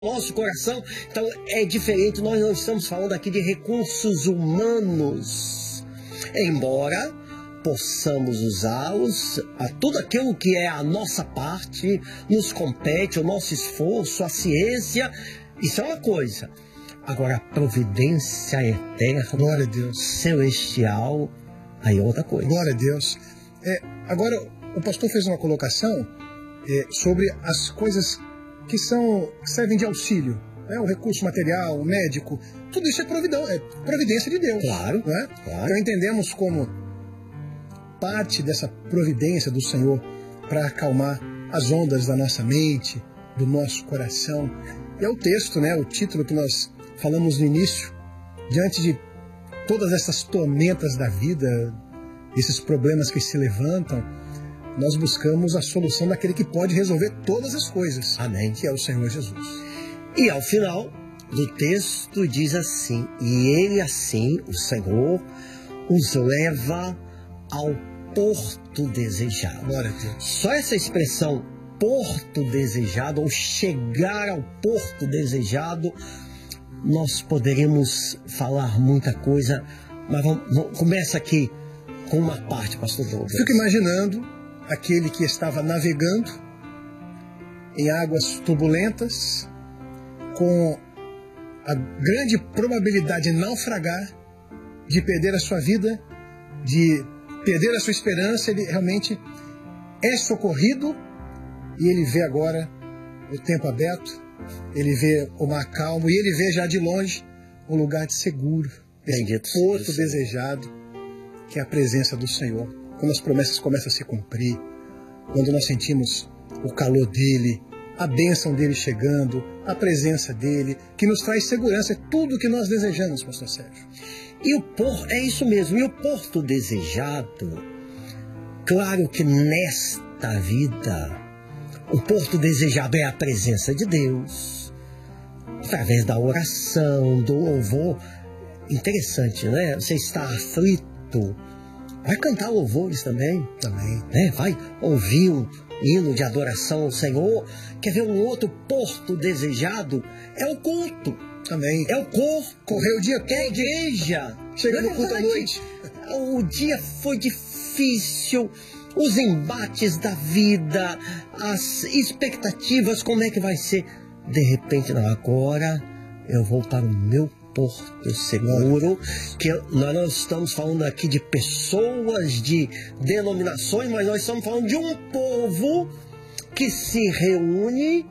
nosso coração. Então é diferente, nós não estamos falando aqui de recursos humanos, embora possamos usá-los, a tudo aquilo que é a nossa parte, nos compete, o nosso esforço, a ciência, isso é uma coisa. Agora a providência eterna, glória a Deus, celestial, aí é outra coisa. Glória a Deus. Agora o pastor fez uma colocação sobre as coisas que servem de auxílio, né? O recurso material, o médico, tudo isso é providência de Deus. Claro, não é? Claro. Então entendemos como parte dessa providência do Senhor para acalmar as ondas da nossa mente, do nosso coração. E é o texto, né? O título que nós falamos no início, diante de todas essas tormentas da vida, esses problemas que se levantam, nós buscamos a solução daquele que pode resolver todas as coisas. Amém. Que é o Senhor Jesus. E ao final do texto diz assim: e ele assim, o Senhor, os leva ao porto desejado. Glória a Deus. Só essa expressão porto desejado, ou chegar ao porto desejado, nós poderíamos falar muita coisa, mas começa aqui com uma parte, pastor Douglas. Fico imaginando aquele que estava navegando em águas turbulentas, com a grande probabilidade de naufragar, de perder a sua vida, de perder a sua esperança. Ele realmente é socorrido e ele vê agora o tempo aberto, ele vê o mar calmo e ele vê já de longe um lugar de seguro, esse porto desejado, que é a presença do Senhor. Quando as promessas começam a se cumprir, quando nós sentimos o calor dele, a bênção dele chegando, a presença dele, que nos traz segurança, é tudo o que nós desejamos, pastor Sérgio. E o porto, é isso mesmo, e o porto desejado, claro que nesta vida, o porto desejado é a presença de Deus, através da oração, do louvor. Interessante, né? Você está aflito, vai cantar louvores também, né? Vai ouvir um hino de adoração ao Senhor. Quer ver um outro porto desejado? É o culto. Também. É o corpo. Correr o dia todo. É a igreja. Chega no culto à noite. O dia foi difícil. Os embates da vida, as expectativas, como é que vai ser? De repente, não, agora eu vou para o meu porto seguro, que nós não estamos falando aqui de pessoas, de denominações, mas nós estamos falando de um povo que se reúne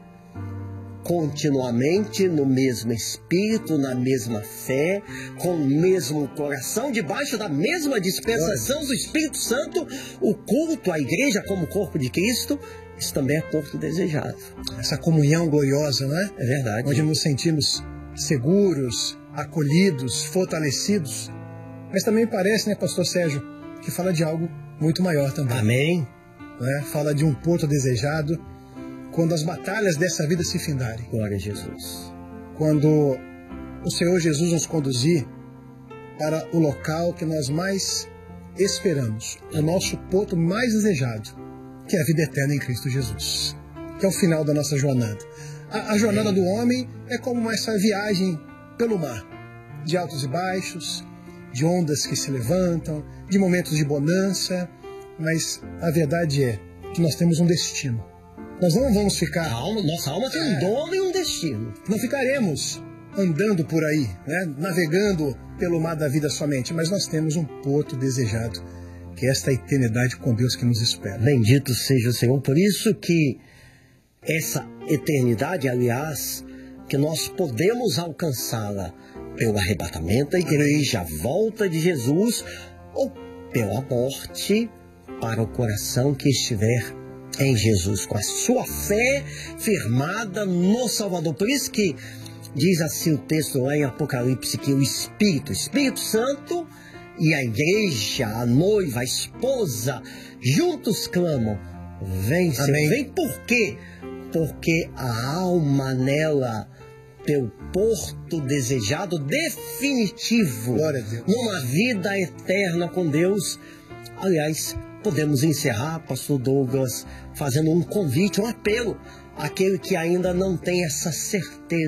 continuamente no mesmo espírito, na mesma fé, com o mesmo coração, debaixo da mesma dispensação do Espírito Santo. O culto à igreja como corpo de Cristo, isso também é porto desejado. Essa comunhão gloriosa, não é? É verdade. Onde nos sentimos seguros, acolhidos, fortalecidos. Mas também parece, né, pastor Sérgio, que fala de algo muito maior também. Amém. Né? Fala de um porto desejado quando as batalhas dessa vida se findarem. Glória a Jesus. Quando o Senhor Jesus nos conduzir para o local que nós mais esperamos, o nosso porto mais desejado, que é a vida eterna em Cristo Jesus, que é o final da nossa jornada. A jornada do homem é como essa viagem pelo mar, de altos e baixos, de ondas que se levantam, de momentos de bonança, mas a verdade é que nós temos um destino. Nós não vamos ficar... Nossa alma tem um dono e um destino. Não ficaremos andando por aí, né, navegando pelo mar da vida somente, mas nós temos um porto desejado, que é esta eternidade com Deus que nos espera. Bendito seja o Senhor. Por isso que essa eternidade, aliás, que nós podemos alcançá-la pelo arrebatamento da igreja, a volta de Jesus, ou pela morte para o coração que estiver em Jesus, com a sua fé firmada no Salvador. Por isso que diz assim o texto lá em Apocalipse, que o Espírito Santo e a igreja, a noiva, a esposa, juntos clamam: vem, Senhor, Amém. vem. Por quê? Porque a alma nela, teu porto desejado definitivo, Glória a Deus, numa vida eterna com Deus. Aliás, podemos encerrar, pastor Douglas, fazendo um convite, um apelo aquele que ainda não tem essa certeza